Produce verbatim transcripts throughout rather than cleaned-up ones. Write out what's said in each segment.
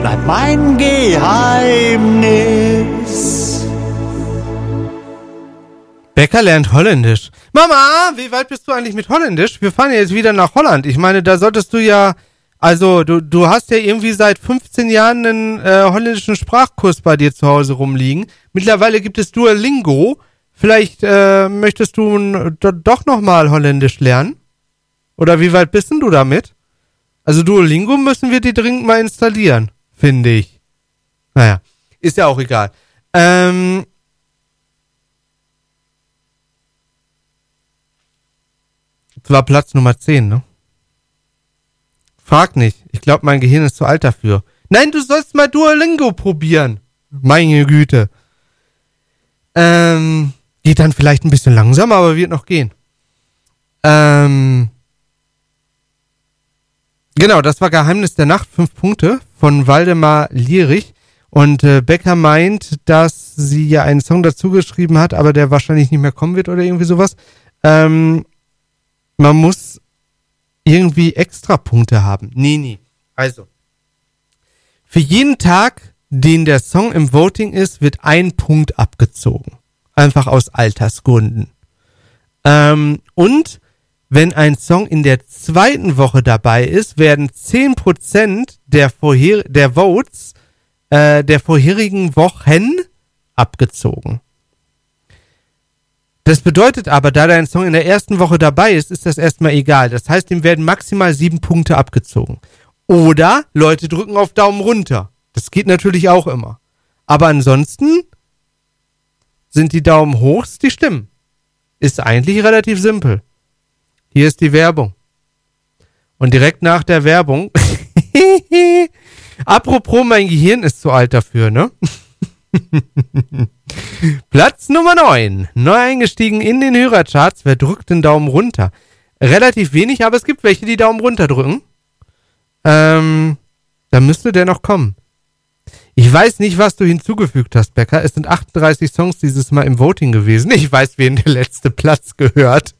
bleibt mein Geheimnis. Becker lernt Holländisch. Mama, wie weit bist du eigentlich mit Holländisch? Wir fahren jetzt wieder nach Holland. Ich meine, da solltest du ja, also du, du hast ja irgendwie seit fünfzehn Jahren einen äh, holländischen Sprachkurs bei dir zu Hause rumliegen. Mittlerweile gibt es Duolingo. Vielleicht äh, möchtest du n, do, doch nochmal Holländisch lernen? Oder wie weit bist denn du damit? Also Duolingo müssen wir dir dringend mal installieren, finde ich. Naja, ist ja auch egal. Ähm... Das war Platz Nummer zehn, ne? Frag nicht. Ich glaube, mein Gehirn ist zu alt dafür. Nein, du sollst mal Duolingo probieren. Meine Güte. Ähm, geht dann vielleicht ein bisschen langsamer, aber wird noch gehen. Ähm, genau, das war Geheimnis der Nacht. Fünf Punkte von Waldemar Lierich. Und äh, Becker meint, dass sie ja einen Song dazu geschrieben hat, aber der wahrscheinlich nicht mehr kommen wird oder irgendwie sowas. Ähm, Man muss irgendwie extra Punkte haben. Nee, nee. Also, für jeden Tag, den der Song im Voting ist, wird ein Punkt abgezogen. Einfach aus Altersgründen. Ähm, und wenn ein Song in der zweiten Woche dabei ist, werden zehn Prozent der, vorher- der Votes äh, der vorherigen Wochen abgezogen. Das bedeutet aber, da dein Song in der ersten Woche dabei ist, ist das erstmal egal. Das heißt, ihm werden maximal sieben Punkte abgezogen. Oder Leute drücken auf Daumen runter. Das geht natürlich auch immer. Aber ansonsten sind die Daumen hochs die Stimmen. Ist eigentlich relativ simpel. Hier ist die Werbung. Und direkt nach der Werbung... Apropos, mein Gehirn ist zu alt dafür, ne? Platz Nummer neun. Neu eingestiegen in den Hörercharts. Wer drückt den Daumen runter? Relativ wenig, aber es gibt welche, die Daumen runter drücken. Ähm, da müsste der noch kommen. Ich weiß nicht, was du hinzugefügt hast, Becker. Es sind achtunddreißig Songs dieses Mal im Voting gewesen. Ich weiß, wen der letzte Platz gehört.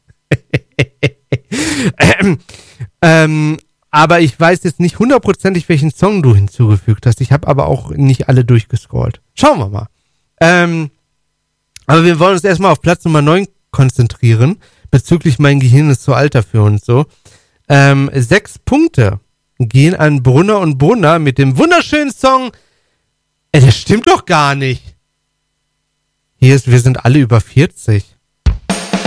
ähm, ähm, aber ich weiß jetzt nicht hundertprozentig, welchen Song du hinzugefügt hast. Ich habe aber auch nicht alle durchgescrollt. Schauen wir mal. Ähm, aber wir wollen uns erstmal auf Platz Nummer neun konzentrieren. Bezüglich mein Gehirn ist zu alt dafür und so. Ähm, sechs Punkte gehen an Brunner und Brunner mit dem wunderschönen Song. Ey, das stimmt doch gar nicht. Hier ist, wir sind alle über vierzig.